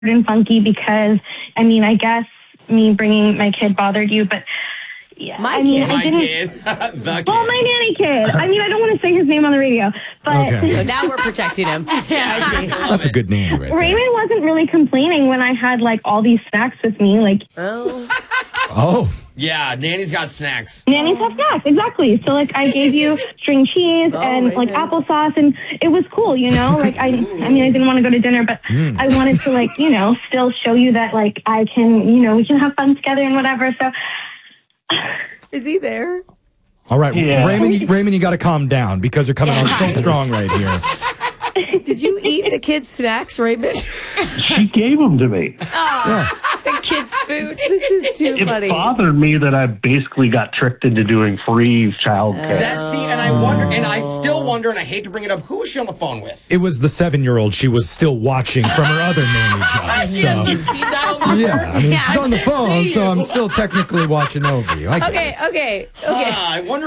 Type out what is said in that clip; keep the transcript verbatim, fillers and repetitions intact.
and funky because, I mean, I guess me bringing my kid bothered you, but yeah, my I mean, kid. I My didn't, kid. The kid. well, my nanny kid. I mean, I don't want to say his name on the radio, but Okay. So now we're protecting him. Yeah, I see. That's a good name right there. Raymond wasn't really complaining when I had like all these snacks with me. Like, Oh. Oh, Yeah, Nanny's got snacks. nannies have snacks, exactly. So like, I gave you string cheese Oh, and like Raymond. applesauce, and it was cool, you know. Like, I, I mean, I didn't want to go to dinner, but I wanted to like, you know, still show you that like I can, you know, we can have fun together and whatever. So. Is he there? all right. Yeah. Raymond, you, Raymond, you got to calm down because you're coming on so strong right here. Did you eat the kids' snacks, Raymond? She gave them to me. The kids' food. This is too It funny. bothered me that I basically got tricked into doing free childcare. That's see, and I wonder, and I still wonder, and I hate to bring it up. Who was she on the phone with? It was the seven-year-old she was still watching from her other nanny job. She has the So, speed dial number. yeah, I mean, Yeah, she's I on the can phone, see so you. I'm still technically watching over you. I get it. Okay, okay, okay. Ah, I wonder